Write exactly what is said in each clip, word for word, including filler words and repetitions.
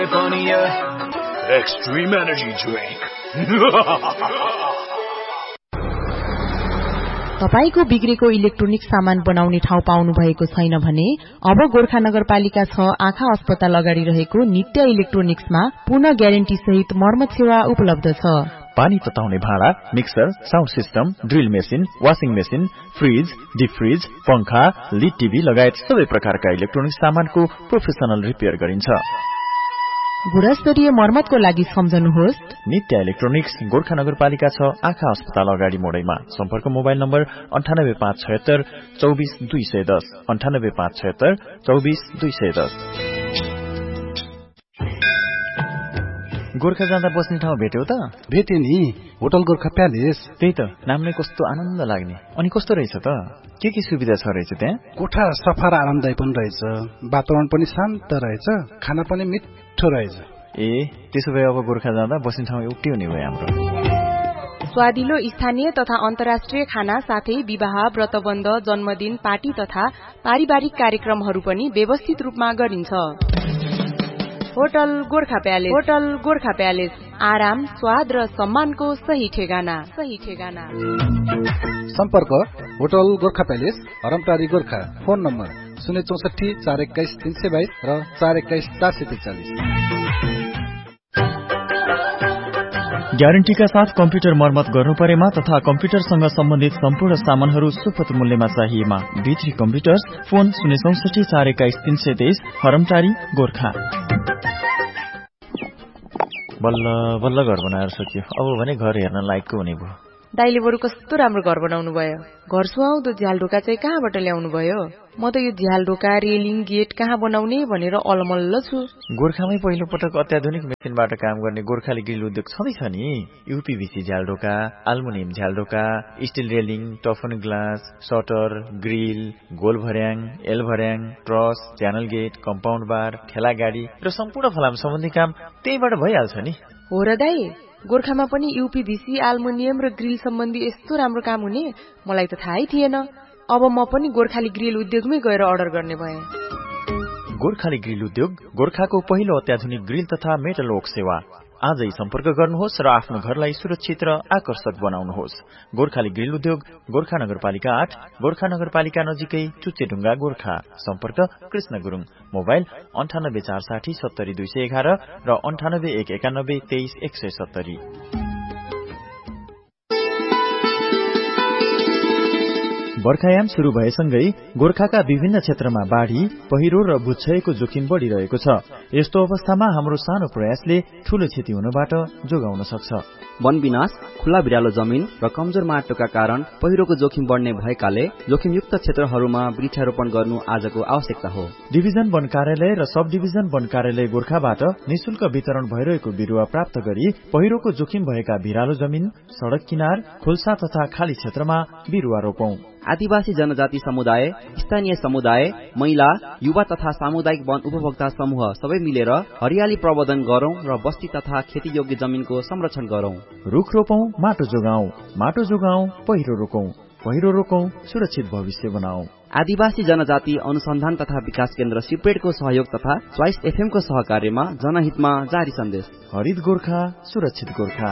Extreme energy drink. तपाईको बिग्रेको electronic सामान बनाउने ठाउँ पाउनु भएको छैन भने अब गोर्खा नगरपालिका छ आँखा अस्पताल अगाडि रहेको नित्य इलेक्ट्रोनिक्समा पूर्ण ग्यारेन्टी सहित मर्मत सेवा उपलब्ध छ। पानी तताउने भाँडा, mixer, sound system, drill machine, washing machine, fridge, deep fridge, पंखा, लिड टिभी लगायत सबै प्रकारका इलेक्ट्रोनिक सामानको प्रोफेसनल रिपेयर गरिन्छ। गुणस्तरीय मर्मतको लागि सम्झनुहोस् नित्य इलेक्ट्रोनिक्स, गोर्खा नगरपालिका छ आँखा अस्पताल अगाडि मोडैमा। सम्पर्क मोबाइल नम्बर अन्ठानब्बे पाँच छयत्तर चौबिस दुई सय दस अन्ठानब्बे पाँच छयत्तर चौबिस दुई सय दस। गोर्खा जाँदा बस्ने ठाउँ भेट्यौ त? भेटे नि, होटल गोर्खा प्यालेस। त्यही त, नाम नै कस्तो आनन्द लाग्ने। अनि कस्तो रहेछ त? के के सुविधा छ रहेछ त्यहाँ? कोठा सफा र आरामदायी पनि रहेछ, वातावरण पनि शान्त रहेछ, खाना पनि मिठो रहेछ। ए, त्यसो भए अब गोर्खा जाँदा बस्ने ठाउँ एउटै हुने भयो हाम्रो। स्वादिलो स्थानीय तथा अन्तर्राष्ट्रिय खाना साथै विवाह, व्रतबन्ध, जन्मदिन, पार्टी तथा पारिवारिक कार्यक्रमहरू पनि व्यवस्थित रूपमा गरिन्छ। Hotel Gorkha palace. Hotel Gorkha palace, आराम, स्वाद र सम्मानको सही ठेगाना। सही ठेगाना। सम्पर्क hotel Gorkha palace, हरमटारी Gorkha. Phone number शून्य चौसठी चार एक्काइस तीन सय बाइस र चार एक्काइस चार सय त्रिचालिस। ग्यारेन्टीका साथ कम्प्युटर मर्मत गर्नु परेमा तथा कम्प्युटरसँग सम्बन्धित सम्पूर्ण सामानहरू सुपथ मूल्यमा चाहिएमा भित्री कम्प्युटर्स। फोन शून्य चौसठी चार एक्काइस तीन सय तेइस, हरमटारी गोर्खा। बल्ल बल्ल घर बनाएर सकियो, अब भने घर हेर्न लायकको हुने भयो। दाइले बरु कस्तो राम्रो घर बनाउनु भयो। घर सुहाउँदो झ्यालढोका चाहिँ कहाँबाट ल्याउनु भयो? म त यो झ्यालढोका, रेलिङ, गेट कहाँ बनाउने भनेर अलमल्ल छु। गोर्खामै पहिलो पटक अत्याधुनिक मेसिनबाट काम गर्ने गोर्खाली ग्रिल उद्योग छँदैछ नि। यूपीभीसी झ्यालढोका, aluminium झ्यालढोका, still railing, टफन glass, shutter, grill, goal भर्याङ, एल भर्याङ, ट्रस, च्यानल गेट, कम्पाउन्ड बार, ठेला गाडी र सम्पूर्ण फलाम सम्बन्धी काम त्यहीबाट भइहाल्छ नि। हो र दाइ, गोर्खामा पनि यूपीभीसी, एल्युमिनियम र ग्रिल सम्बन्धी यस्तो राम्रो काम हुने मलाई त थाहै थिएन। अब म पनि गोर्खाली ग्रिल उद्योगमै गएर अर्डर गर्ने भएँ। गोर्खाली ग्रिल उद्योग, गोर्खाको पहिलो अत्याधुनिक ग्रिल तथा मेटल वर्क सेवा। आजै सम्पर्क गर्नुहोस् र आफ्नो घरलाई सुरक्षित र आकर्षक बनाउनुहोस्। गोर्खाली ग्रिल उद्योग, गोर्खा नगरपालिका आठ, गोर्खा नगरपालिका नजिकै चुच्चेढुङ्गा गोर्खा। सम्पर्क कृष्ण गुरुङ। मोबाइल अन्ठानब्बे चार साठी सत्तरी दुई सय एघार र अन्ठानब्बे एक एकानब्बे तेइस एक सय सत्तरी। बर्खायाम शुरू भएसँगै गोर्खाका विभिन्न क्षेत्रमा बाढ़ी, पहिरो र भूक्षयको जोखिम बढ़िरहेको छ। यस्तो अवस्थामा हाम्रो सानो प्रयासले ठूलो क्षति हुनबाट जोगाउन सक्छ। वन विनाश, खुला भिरालो जमिन र कमजोर माटोका कारण पहिरोको जोखिम बढ्ने भएकाले जोखिमयुक्त क्षेत्रहरूमा वृक्षारोपण गर्नु आजको आवश्यकता हो। डिभिजन वन कार्यालय र सब डिभिजन वन कार्यालय गोर्खाबाट निशुल्क वितरण भइरहेको बिरुवा प्राप्त गरी पहिरोको जोखिम भएका भिरालो जमिन, सड़क किनार, खोल्सा तथा खाली क्षेत्रमा बिरुवा रोपौं। आदिवासी जनजाति समुदाय, स्थानीय समुदाय, महिला, युवा तथा सामुदायिक वन उपभोक्ता समूह सबै मिलेर हरियाली प्रवर्धन गरौं र बस्ती तथा खेतीयोग्य जमिनको संरक्षण गरौं। रुख रोपौं, माटो जोगाउँ, माटो जोगाउँ, पहिरो रोकौं, पहिरो रोकौं, सुरक्षित भविष्य बनाऊ। आदिवासी जनजाति अनुसन्धान तथा विकास केन्द्र सिप्रेडको सहयोग तथा च्वाइस एफएम को सहकार्यमा जनहितमा जारी सन्देश। हरित गोर्खा, सुरक्षित गोर्खा।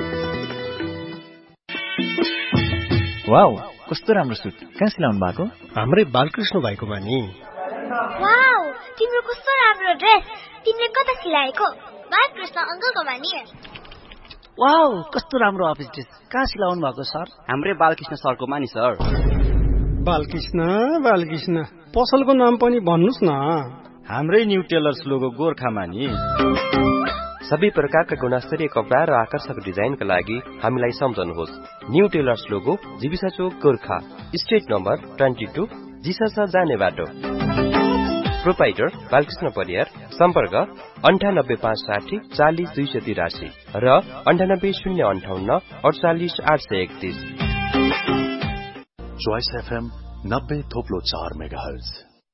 वाउ, कस्तो राम्रो सुट। कहाँ सिलाउनु भएको? हाम्रै बालकृष्ण भाइको मानी। वाउ, तिम्रो कस्तो राम्रो ड्रेस। तिमीले कता सिलाएको? बालकृष्ण अंकलको मानी। वाउ, कस्तो राम्रो अफिस ड्रेस। कहाँ सिलाउनु भएको सर? हाम्रै बालकृष्ण सरको मानी सर। बालकृष्ण, बालकृष्ण, पसलको नाम पनि भन्नुस् न। हाम्रै न्यू टेलर्स लोगो गोर्खा मानी। सबै प्रकारका गुणस्तरीय कपडा र आकर्षक डिजाइनका लागि हामीलाई सम्झनुहोस्। न्यू टेलर्स लोगो, जीविसा चोक गोर्खा, स्ट्रिट नम्बर बाइस, जिसस जाने बाटो। प्रोपाइटर बालकृष्ण परियार। सम्पर्क अन्ठानब्बे पाँच साठी चालिस दुई सय तिरासी र अन्ठानब्बे शून्य अन्ठाउन्न अडचालिस आठ सय एकतीस। चॉइस एफएम नब्बे थोप्लो चार मेगाहर्ज।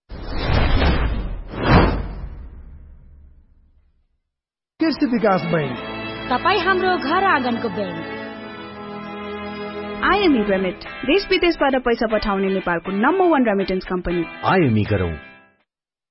कृषि विकास बैंक, तपाईँ हाम्रो घर आँगनको बैंक। आइएमई रेमिट, देश विदेशबाट पैसा पठाउने नेपालको नम्बर वन रेमिटेन्स कम्पनी। आइएमई गरौं